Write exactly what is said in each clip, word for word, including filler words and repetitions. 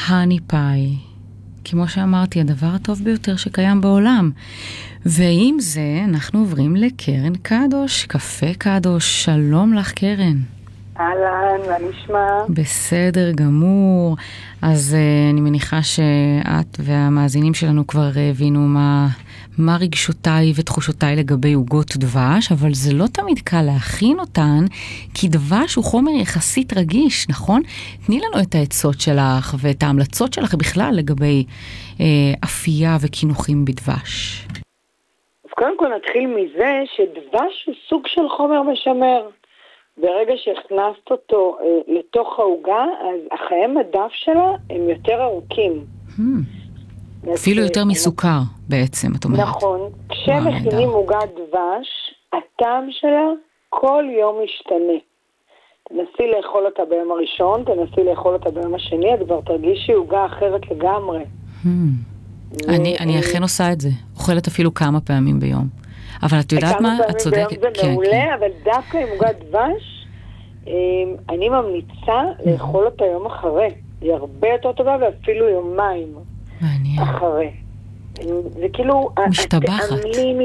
הני פאי. כמו שאמרתי, הדבר הטוב ביותר שקיים בעולם. ועם זה אנחנו עוברים לקרן קדוש, קפה קדוש. שלום לך קרן. אהלן, מה נשמע? בסדר גמור. אז uh, אני מניחה שאת והמאזינים שלנו כבר הבינו מה, מה רגשותיי ותחושותיי לגבי עוגות דבש, אבל זה לא תמיד קל להכין אותן, כי דבש הוא חומר יחסית רגיש, נכון? תני לנו את העצות שלך ואת ההמלצות שלך בכלל לגבי uh, אפייה וכינוחים בדבש. אז קודם כל נתחיל מזה שדבש הוא סוג של חומר משמר. ברגע שהכנסת אותו אה, לתוך העוגה, אז החיי מדף שלה הם יותר ארוכים. Hmm. אפילו יותר אה, מסוכר בעצם, את אומרת. נכון. כשמכינים עוגת דבש, הטעם שלה כל יום משתנה. תנסי לאכול אותה ביום הראשון, תנסי לאכול אותה ביום השני, את כבר תרגישי עוגה אחרת לגמרי. Hmm. ו... אני, אני אכן עושה את זה. אוכלת אפילו כמה פעמים ביום. אבל את יודעת מה? את צודקת. זה כן, מעולה, כן. אבל דווקא עם עוגת דבש, אני ממליצה לאכול אותה יום אחרי. היא הרבה יותר טובה ואפילו יומיים מעניין. אחרי. זה כאילו... משתבחת. המילים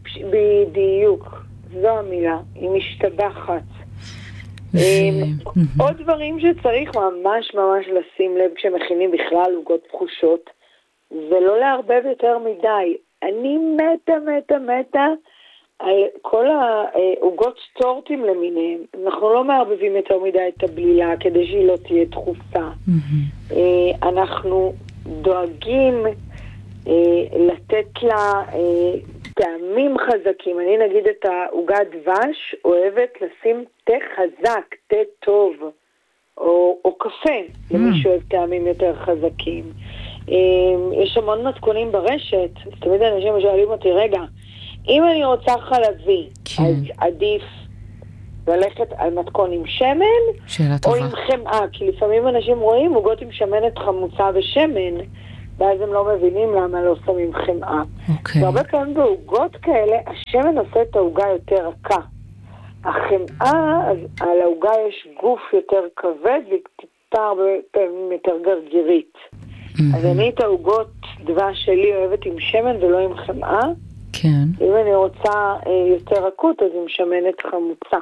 בדיוק. זו המילה. היא משתבחת. ו... עוד דברים שצריך ממש ממש לשים לב כשמכינים בכלל עוגות פחושות, זה לא לערבב יותר מדי. אני מתה, מתה, מתה על כל העוגות סטורטים למיניהם. אנחנו לא מערבבים יותר מדי את הבלילה כדי שהיא לא תהיה דחוסה. Mm-hmm. אנחנו דואגים לתת לה טעמים חזקים. אני נגיד את העוגת דבש אוהבת לשים תה חזק, תה טוב, או, או קפה, mm-hmm. למי שאוהב טעמים יותר חזקים. יש המון מתכונים ברשת, אז תמיד אנשים שואלים אותי, רגע, אם אני רוצה חלבי, כן. אז עדיף ללכת על מתכון עם שמן, או עם חמאה, כי לפעמים אנשים רואים עוגות עם שמנת חמוצה ושמן, ואז הם לא מבינים למה לא שמים חמאה. אוקיי. והרבה פעמים בעוגות כאלה, השמן עושה את העוגה יותר רכה. החמאה, אז על העוגה יש גוף יותר כבד, וטיפה הרבה פעמים יותר גרגירית. אז אני את העוגות דבש שלי אוהבת עם שמן ולא עם חמאה. כן. אם אני רוצה יותר רכות, אז עם שמנת חמוצה.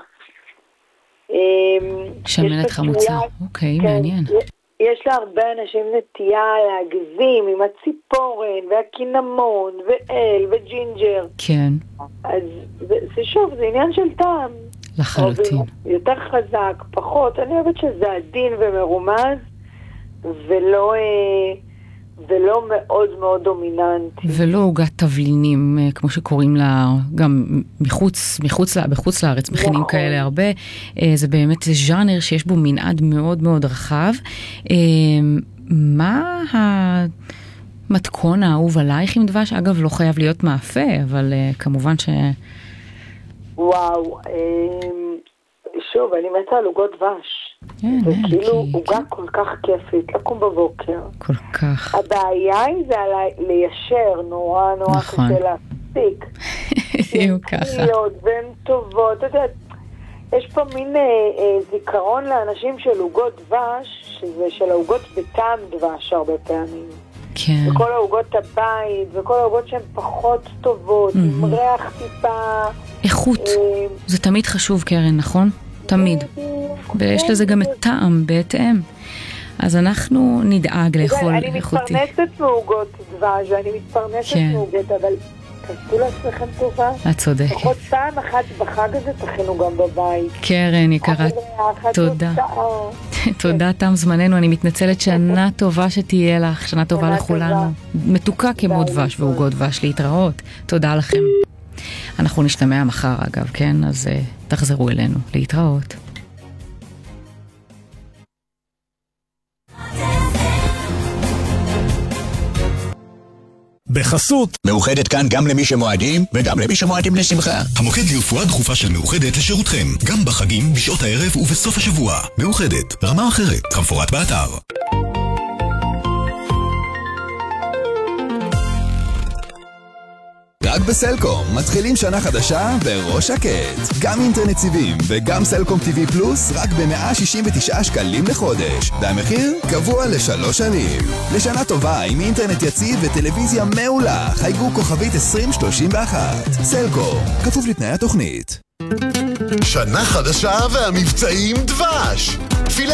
שמנת חמוצה, אוקיי, מעניין. יש לה הרבה אנשים נטייה להגזים עם הציפורן והקינמון ואל וג'ינג'ר. כן. אז זה שוב, זה עניין של טעם. לחלוטין. יותר חזק, פחות. אני אוהבת שזה עדין ומרומז. ולא, ולא מאוד מאוד דומיננטי. ולא עוגת תבלינים, כמו שקוראים לה, גם מחוץ, מחוץ, בחוץ לארץ, מכינים נכון. כאלה הרבה. זה באמת ז'אנר שיש בו מנעד מאוד מאוד רחב. מה המתכון האהוב עלייך עם דבש? אגב, לא חייב להיות מאפה, אבל כמובן ש... וואו, שוב, אני מתה על עוגות דבש. זה כאילו עוגה כל כך כיפית, לקום בבוקר. כל כך. הבעיה היא זה ליישר, נורא נורא קשה להפסיק. יהיו ככה. והן טובות. יש פה מין זיכרון לאנשים של עוגות דבש, שזה של העוגות בטעם דבש הרבה פעמים. כן. וכל העוגות הבית, וכל העוגות שהן פחות טובות, עם ריח טיפה. איכות. זה תמיד חשוב, קרן, נכון? תמיד. ויש לזה גם את טעם בהתאם. אז אנחנו נדאג לאכול איכותי. אני מתפרנסת מעוגות דבש, ואני מתפרנסת מעוגות, אבל תעשו לעצמכם טובה. את צודקת. לפחות פעם אחת בחג הזה תכינו גם בבית. קרן, יקרה, תודה. תודה, תם זמננו. אני מתנצלת. שנה טובה שתהיה לך, שנה טובה לכולנו. מתוקה כמו דבש ועוגות דבש. להתראות. תודה לכם. אנחנו נשתמע מחר אגב, כן? אז uh, תחזרו אלינו. להתראות. בחסות מאוחדת כאן גם למי שמועדים וגם למי שמועדים לשמחה. המוקד לרפואה דחופה של מאוחדת לשירותכם, גם בחגים, בשעות הערב ובסוף השבוע. מאוחדת, רמה אחרת, כמפורט באתר. רק בסלקום מתחילים שנה חדשה בראש שקט. גם אינטרנט סיבים וגם סלקום טיווי פלוס רק ב-מאה שישים ותשעה שקלים לחודש. והמחיר קבוע לשלוש שנים. לשנה טובה עם אינטרנט יציב וטלוויזיה מעולה. חייגו כוכבית עשרים שלושים ואחת. סלקום, כפוף לתנאי התוכנית. שנה חדשה והמבצעים דבש. פילה